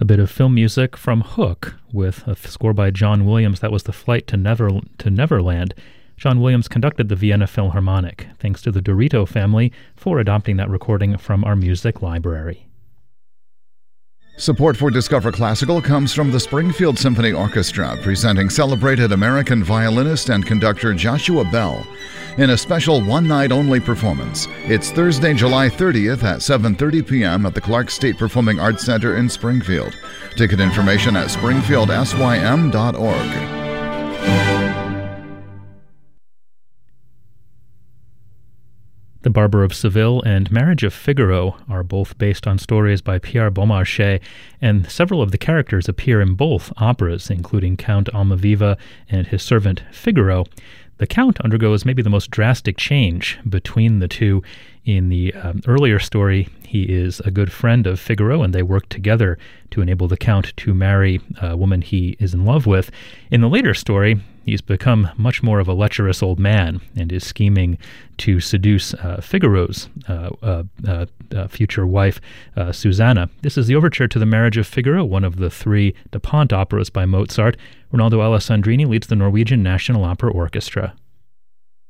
A bit of film music from Hook with a score by John Williams. That was The Flight to Neverland. John Williams conducted the Vienna Philharmonic. Thanks to the Dorito family for adopting that recording from our music library. Support for Discover Classical comes from the Springfield Symphony Orchestra, presenting celebrated American violinist and conductor Joshua Bell in a special one-night-only performance. It's Thursday, July 30th at 7:30 p.m. at the Clark State Performing Arts Center in Springfield. Ticket information at springfieldsym.org. The Barber of Seville and Marriage of Figaro are both based on stories by Pierre Beaumarchais, and several of the characters appear in both operas, including Count Almaviva and his servant Figaro. The Count undergoes maybe the most drastic change between the two. In the earlier story, he is a good friend of Figaro, and they work together to enable the Count to marry a woman he is in love with. In the later story, he's become much more of a lecherous old man and is scheming to seduce Figaro's future wife, Susanna. This is the overture to The Marriage of Figaro, one of the three Da Ponte operas by Mozart. Ronaldo Alessandrini leads the Norwegian National Opera Orchestra.